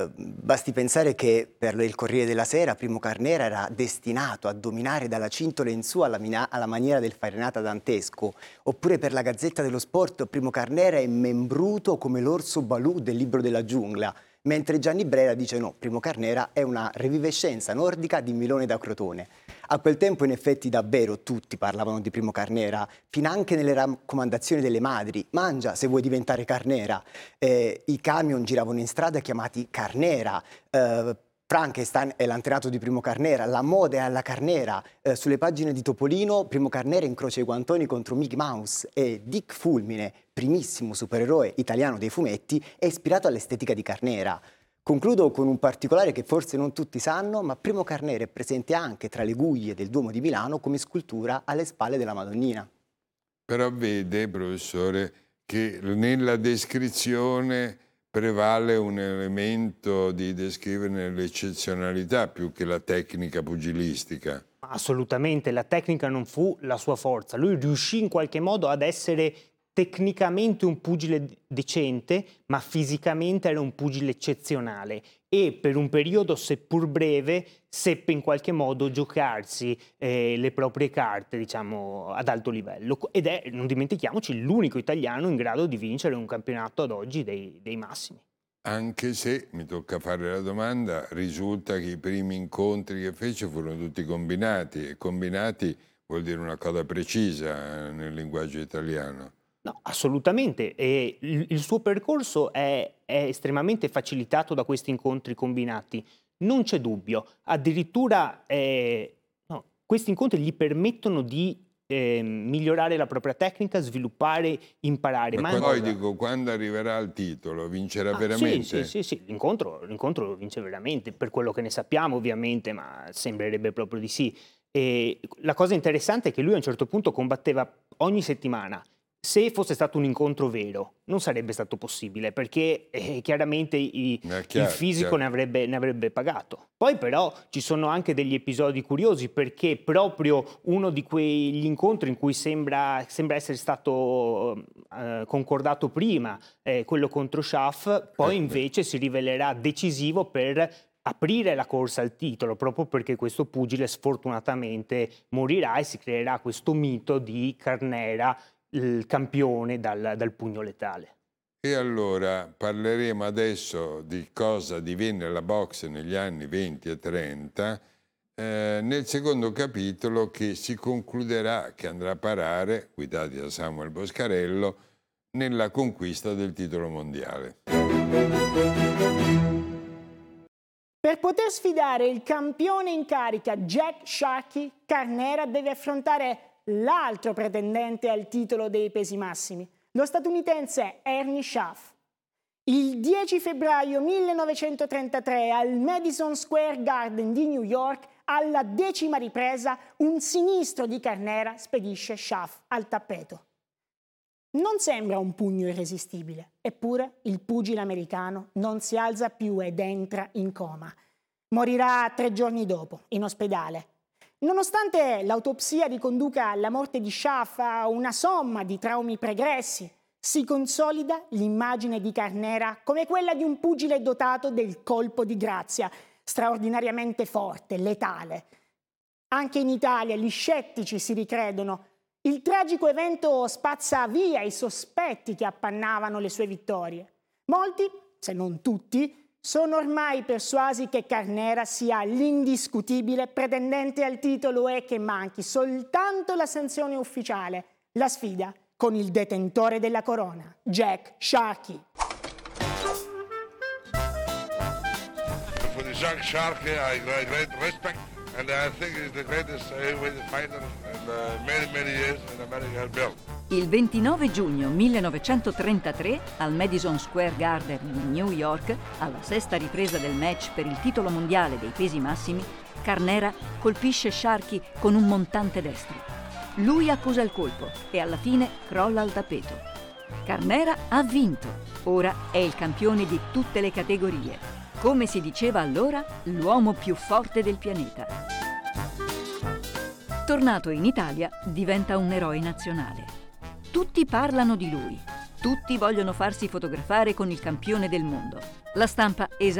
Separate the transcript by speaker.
Speaker 1: Basti pensare che per il Corriere della Sera Primo Carnera era destinato a dominare dalla cintola in su alla maniera del Farinata dantesco, oppure per la Gazzetta dello Sport Primo Carnera è membruto come l'orso Balù del Libro della giungla, mentre Gianni Brera dice no, Primo Carnera è una revivescenza nordica di Milone da Crotone. A quel tempo in effetti davvero tutti parlavano di Primo Carnera, finanche nelle raccomandazioni delle madri: mangia se vuoi diventare carnera. I camion giravano in strada chiamati Carnera. Frankenstein è l'antenato di Primo Carnera, la moda è alla Carnera. Sulle pagine di Topolino Primo Carnera incrocia i guantoni contro Mickey Mouse, e Dick Fulmine, primissimo supereroe italiano dei fumetti, è ispirato all'estetica di Carnera. Concludo con un particolare che forse non tutti sanno, ma Primo Carnera è presente anche tra le guglie del Duomo di Milano come scultura alle spalle della Madonnina.
Speaker 2: Però vede, professore, che nella descrizione prevale un elemento di descrivere l'eccezionalità più che la tecnica pugilistica.
Speaker 3: Assolutamente, la tecnica non fu la sua forza. Lui riuscì in qualche modo ad essere tecnicamente un pugile decente, ma fisicamente era un pugile eccezionale, e per un periodo seppur breve seppe in qualche modo giocarsi le proprie carte, diciamo, ad alto livello, ed è, non dimentichiamoci, l'unico italiano in grado di vincere un campionato ad oggi dei massimi.
Speaker 2: Anche se, mi tocca fare la domanda, risulta che i primi incontri che fece furono tutti combinati, e combinati vuol dire una cosa precisa nel linguaggio italiano.
Speaker 3: No, assolutamente. E il suo percorso è estremamente facilitato da questi incontri combinati, non c'è dubbio. Addirittura questi incontri gli permettono di migliorare la propria tecnica, sviluppare, imparare.
Speaker 2: Ma poi dico, quando arriverà al titolo, vincerà veramente?
Speaker 3: Sì, l'incontro lo vince veramente, per quello che ne sappiamo ovviamente, ma sembrerebbe proprio di sì. E la cosa interessante è che lui a un certo punto combatteva ogni settimana. Se fosse stato un incontro vero, non sarebbe stato possibile, perché chiaramente il fisico ne avrebbe pagato. Poi però ci sono anche degli episodi curiosi, perché proprio uno di quegli incontri in cui sembra essere stato concordato prima, quello contro Schaff, poi invece si rivelerà decisivo per aprire la corsa al titolo, proprio perché questo pugile sfortunatamente morirà e si creerà questo mito di Carnera, il campione dal pugno letale.
Speaker 2: E allora parleremo adesso di cosa divenne la boxe negli anni 20 e 30, nel secondo capitolo, che si concluderà, che andrà a parare, guidati da Samuel Boscarello, nella conquista del titolo mondiale.
Speaker 4: Per poter sfidare il campione in carica Jack Sharkey, Carnera deve affrontare l'altro pretendente al titolo dei pesi massimi, lo statunitense Ernie Schaff. Il 10 febbraio 1933 al Madison Square Garden di New York, alla 10ª ripresa, un sinistro di Carnera spedisce Schaff al tappeto. Non sembra un pugno irresistibile, eppure il pugile americano non si alza più ed entra in coma. Morirà 3 giorni dopo, in ospedale. Nonostante l'autopsia riconduca alla morte di Schaff a una somma di traumi pregressi, si consolida l'immagine di Carnera come quella di un pugile dotato del colpo di grazia, straordinariamente forte, letale. Anche in Italia gli scettici si ricredono. Il tragico evento spazza via i sospetti che appannavano le sue vittorie. Molti, se non tutti, sono ormai persuasi che Carnera sia l'indiscutibile pretendente al titolo e che manchi soltanto la sanzione ufficiale, la sfida con il detentore della corona, Jack Sharkey.
Speaker 5: For the Jack Sharkey, I have great respect, and I think he's the greatest heavyweight fighter in many years in America has built.
Speaker 6: Il 29 giugno 1933, al Madison Square Garden di New York, alla 6ª ripresa del match per il titolo mondiale dei pesi massimi, Carnera colpisce Sharkey con un montante destro. Lui accusa il colpo e alla fine crolla al tappeto. Carnera ha vinto. Ora è il campione di tutte le categorie. Come si diceva allora, l'uomo più forte del pianeta. Tornato in Italia, diventa un eroe nazionale. Tutti parlano di lui, tutti vogliono farsi fotografare con il campione del mondo. La stampa